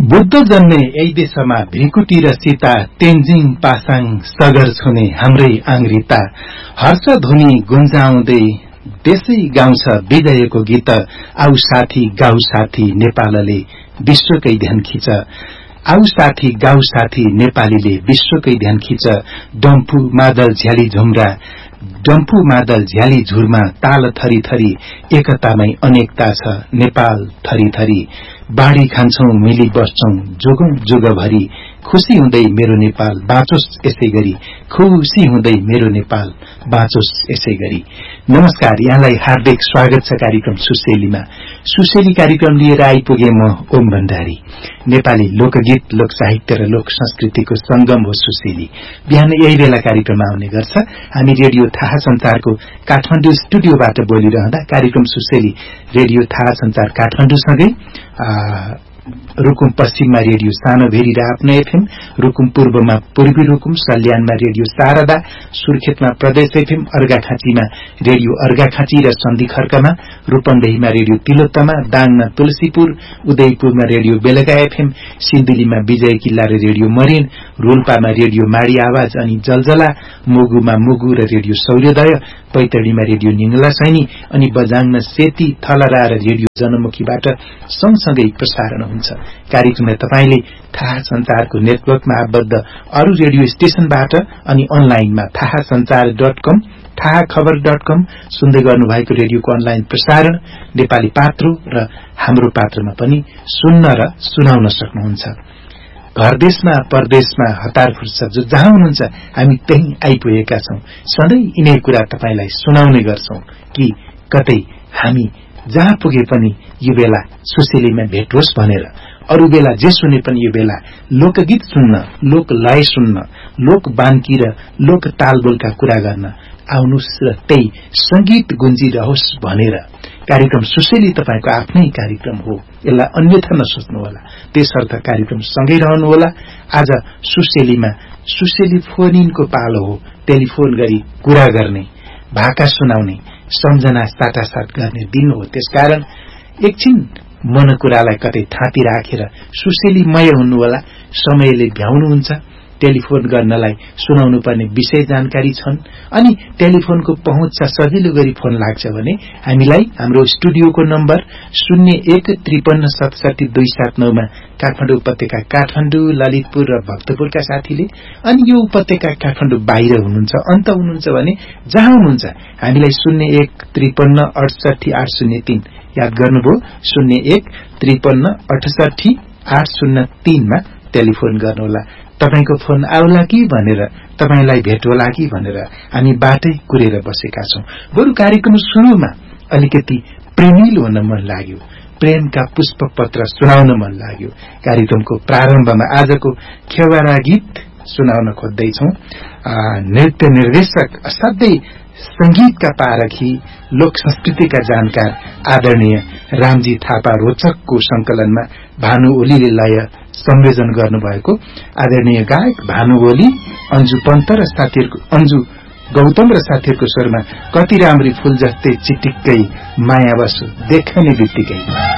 बुद्ध जन्मे यही देशमा भिकुटी र सीता तेन्जिङ पासाङ सगर छुने हाम्रै आङ्ग्रिता हर्ष ध्वनि गुन्जाउँदै देशै गाउँछ विजयको गीत आउ साथी गाउ साथी नेपालले विश्वकै ध्यान खिच आउ साथी गाउ साथी नेपालीले विश्वकै ध्यान खिच डम्फु मादल झ्याली झुम्रा डम्फु मादल झ्याली झुरमा ताल थरी थरी एकतामै अनेकता छ नेपाल थरी थरी बाढी खान्छौं मिली बस्छौं जोगौं जोगभरि खुशी हुँदै मेरो नेपाल बाँचोस् यसै गरी खुशी हुँदै मेरो नेपाल बाँचोस् यसै गरी। नमस्कार, यहाँलाई हार्दिक स्वागत छ कार्यक्रम सुसेलीमा। सुसेली कार्यक्रम लिएर आइपुगे म ओम भण्डारी। नेपाली लोकगीत, लोक साहित्य र लोक संस्कृतिको संगम हो सुसेली। बिहान यही बेला कार्यक्रम आउने गर्छ। हामी रेडियो थाहा संचारको काठमाडौँ स्टुडियोबाट बोलिरहँदा कार्यक्रम सुसेली रेडियो थाहा संचार काठमाडौँसँगै रुकुम पश्चिममा रेडियो सानो भेरी र आफ्नो एफएम, रुकुम पूर्वमा पूर्वी रुकुम, सल्यानमा रेडियो शारदा, सुर्खेतमा प्रदेश एफएम, अर्घाखाँचीमा रेडियो अर्घाखाँची र सन्धि खर्कमा, रूपन्देहीमा radio Tilottama, दाङमा Tulsipur, उदयपुरमा radio बेलगा FM, सिन्धुलीमा विजय किल्ला र रेडियो मरिन, रोल्पामा रेडियो माडी आवाज अनि जलजला, मोगुमा मुगु र रेडियो सौर्योदय, पैतडीमा रेडियो निङ्गला सैनी अनि बजाङमा सेती, थलरा र रेडियो जनमुखीबाट सँगसँगै प्रसारण हुन्छ। कार्यक्रमलाई तपाईले थाहा संचारको नेटवर्कमा आबद्ध अरू रेडियो स्टेशनबाट अनि अनलाइनमा थाहासंचार.com, थाहाखबर.com सुन्दै गर्नुभएको रेडियोको अनलाइन प्रसारण नेपाली पात्रो र हाम्रो पात्रमा पनि सुन्न र सुनाउन सक्नुहुन्छ। घर देशमा परदेशमा हतार फुर्सद जो जहाँ हुनुहुन्छ हामी त्यही आइपुगेका छौं। सधैँ यिनै कुरा तपाईलाई सुनाउने गर्छौं कि कतै हामी जहाँ पुगे पनि यो बेला सुसेलीमा भेट होस् भनेर, अरू बेला जे सुने पनि यो बेला लोकगीत सुन्न, लोक लय सुन्न, लोक बान्की र लोक तालबोलका कुरा गर्न आउनुस् र त्यही संगीत गुन्जिरहोस् भनेर। कार्यक्रम सुसेली तपाईको आफ्नै कार्यक्रम हो, यसलाई अन्यथा नसोच्नुहोला। त्यसर्थ कार्यक्रम सँगै रहनुहोला। आज सुसेलीमा सुसेली फोन इनको पालो हो। टेलिफोन गरी कुरा गर्ने, भाका सुनाउने, सम्झना साटासाट गर्ने दिन हो। त्यसकारण एकछिन मन कुरालाई कतै थापी राखेर सुसेलीमय हुनुहोला। समयले भ्याउनुहुन्छ, टेलिफोन गर्नलाई सुनाउनु पर्ने विषय जानकारी छन् अनि टेलिफोनको पहुँच सजिलो गरी फोन लाग्छ भने हामीलाई हाम्रो स्टुडियोको नम्बर 0153677279 मा काठमाडौँ उपत्यका काठमाडौँ, ललितपुर र भक्तपुरका साथीले, अनि यो उपत्यका काठमाडौँ बाहिर हुनुहुन्छ, अन्त हुनुहुन्छ भने जहाँ हुनुहुन्छ हामीलाई 0153680803 याद गर्नुभयो, 0153680803 मा टेलिफोन गर्नुहोला। तपाईको फोन आउला कि भनेर, तपाईलाई भेट होला कि भनेर हामी बाटै कुरेर बसेका छौं। बरु कार्यक्रम सुरुमा अलिकति प्रेमिलो हुन मन लाग्यो, प्रेमका पुष्प पत्र सुनाउन मन लाग्यो। कार्यक्रमको प्रारम्भमा आजको खेवारा गीत सुनाउन खोज्दैछौं। नृत्य निर्देशक, असाध्यै संगीतका पारखी, लोक संस्कृतिका जानकार आदरणीय रामजी थापा रोचकको संकलनमा भानु ओलीले लय संयोजन गर्नुभएको आदरणीय गायक भानु ओली, अन्जु पन्त र साथीहरुको, अन्जु गौतम र साथीहरुको स्वरमा कति राम्री फूल जस्तै चिटिक्कै माया बसु देख्ने बित्तिकै।